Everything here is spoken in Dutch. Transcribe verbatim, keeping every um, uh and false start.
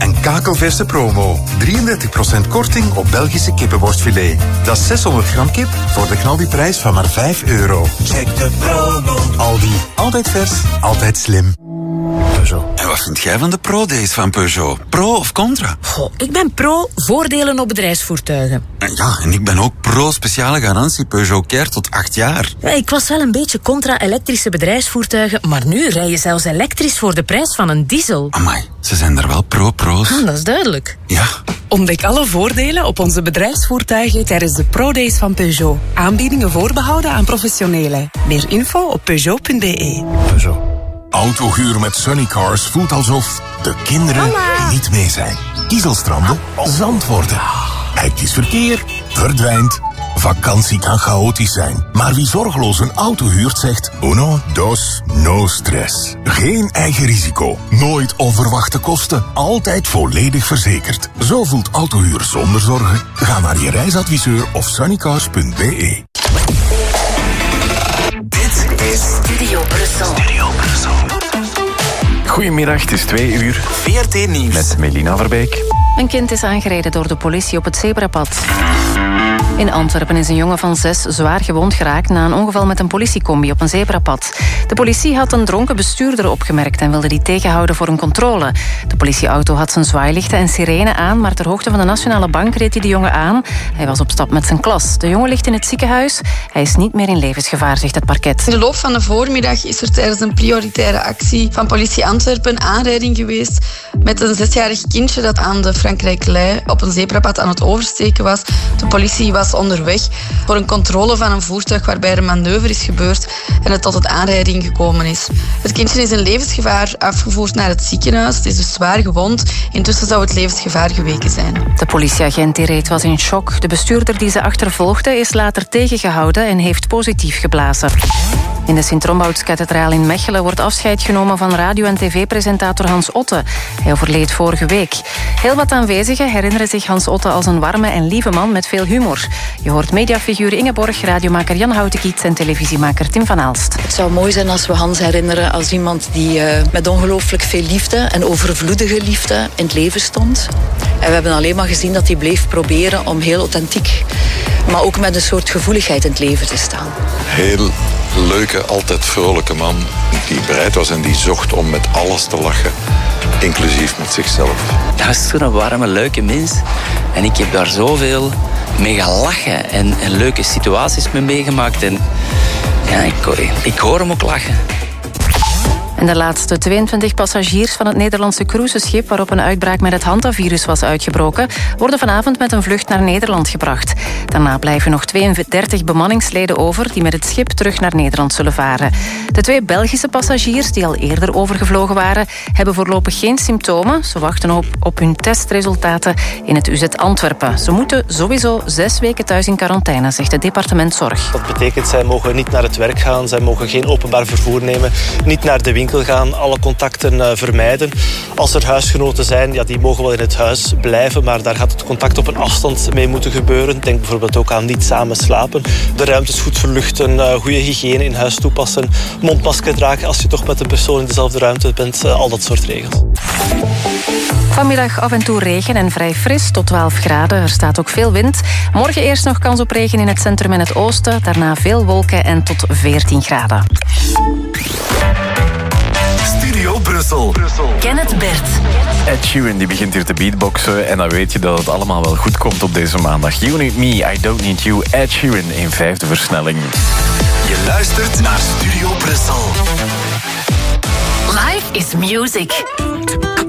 Een kakelverse promo. drieëndertig procent korting op Belgische kippenborstfilet. Dat is zeshonderd gram kip voor de knaldiprijs van maar vijf euro. Check de promo. Aldi. Altijd vers, altijd slim. Peugeot. En wat vind jij van de Pro-days van Peugeot? Pro of contra? Goh, ik ben pro voordelen op bedrijfsvoertuigen. Ja, en ik ben ook pro speciale garantie Peugeot Care tot acht jaar. Ja, ik was wel een beetje contra elektrische bedrijfsvoertuigen, maar nu rij je zelfs elektrisch voor de prijs van een diesel. Amai, ze zijn er wel pro-pro's. Ah, dat is duidelijk. Ja. Ontdek alle voordelen op onze bedrijfsvoertuigen tijdens de Pro-days van Peugeot. Aanbiedingen voorbehouden aan professionelen. Meer info op peugeot punt b e. Peugeot. Autohuur met Sunnycars voelt alsof de kinderen Mama. niet mee zijn. Kiezelstranden, zand worden. Hectisch verkeer, verdwijnt. Vakantie kan chaotisch zijn. Maar wie zorgeloos een auto huurt zegt... Uno, dos, no stress. Geen eigen risico. Nooit onverwachte kosten. Altijd volledig verzekerd. Zo voelt autohuur zonder zorgen. Ga naar je reisadviseur of sunnycars punt b e. Dit is Studio Brussel. Studio Brussel. Goedemiddag, het is twee uur. V R T Nieuws. Met Melina Verbeek. Een kind is aangereden door de politie op het zebrapad. In Antwerpen is een jongen van zes zwaar gewond geraakt na een ongeval met een politiecombi op een zebrapad. De politie had een dronken bestuurder opgemerkt en wilde die tegenhouden voor een controle. De politieauto had zijn zwaailichten en sirene aan, maar ter hoogte van de Nationale Bank reed hij de jongen aan. Hij was op stap met zijn klas. De jongen ligt in het ziekenhuis. Hij is niet meer in levensgevaar, zegt het parket. In de loop van de voormiddag is er tijdens een prioritaire actie van politie Antwerpen een aanrijding geweest met een zesjarig kindje dat aan de Frankrijk-Lei op een zebrapad aan het oversteken was. De politie was onderweg voor een controle van een voertuig waarbij er een manoeuvre is gebeurd en het tot een aanrijding gekomen is. Het kindje is in levensgevaar afgevoerd naar het ziekenhuis. Het is dus zwaar gewond. Intussen zou het levensgevaar geweken zijn. De politieagent die reed was in shock. De bestuurder die ze achtervolgde is later tegengehouden en heeft positief geblazen. In de Sint-Rombouts-kathedraal in Mechelen wordt afscheid genomen van radio- en tv-presentator Hans Otte. Hij overleed vorige week. Heel wat aanwezigen herinneren zich Hans Otte als een warme en lieve man met veel humor. Je hoort mediafiguur Ingeborg, radiomaker Jan Houtekiet en televisiemaker Tim van Aalst. Het zou mooi zijn als we Hans herinneren als iemand die uh, met ongelooflijk veel liefde en overvloedige liefde in het leven stond. En we hebben alleen maar gezien dat hij bleef proberen om heel authentiek, maar ook met een soort gevoeligheid in het leven te staan. Heel leuke, altijd vrolijke man die bereid was en die zocht om met alles te lachen, inclusief met zichzelf. Dat was zo'n warme, leuke mens. En ik heb daar zoveel mee gelachen en, en leuke situaties mee meegemaakt. En ja, ik, ik hoor hem ook lachen. En de laatste tweeëntwintig passagiers van het Nederlandse cruiseschip waarop een uitbraak met het Hantavirus was uitgebroken, worden vanavond met een vlucht naar Nederland gebracht. Daarna blijven nog tweeëndertig bemanningsleden over die met het schip terug naar Nederland zullen varen. De twee Belgische passagiers die al eerder overgevlogen waren, hebben voorlopig geen symptomen. Ze wachten op, op hun testresultaten in het U Z Antwerpen. Ze moeten sowieso zes weken thuis in quarantaine, zegt het departement Zorg. Dat betekent, zij mogen niet naar het werk gaan, zij mogen geen openbaar vervoer nemen, niet naar de winkel gaan, alle contacten uh, vermijden. Als er huisgenoten zijn, ja, die mogen wel in het huis blijven, maar daar gaat het contact op een afstand mee moeten gebeuren. Denk bijvoorbeeld ook aan niet samen slapen. De ruimtes goed verluchten, uh, goede hygiëne in huis toepassen, mondmasker dragen als je toch met een persoon in dezelfde ruimte bent, uh, al dat soort regels. Vanmiddag af en toe regen en vrij fris, tot twaalf graden. Er staat ook veel wind. Morgen eerst nog kans op regen in het centrum en het oosten. Daarna veel wolken en tot veertien graden. Studio Brussel. Brussel. Kenneth Bert. Ed Sheeran die begint hier te beatboxen en dan weet je dat het allemaal wel goed komt op deze maandag. You Need Me, I Don't Need You, Ed Sheeran in vijfde versnelling. Je luistert naar Studio Brussel. Life is music.